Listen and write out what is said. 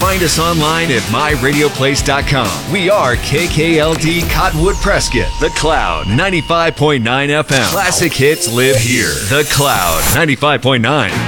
Find us online at myradioplace.com. We are KKLD Cottonwood Prescott, The Cloud, 95.9 FM. Classic hits live here. The Cloud, 95.9.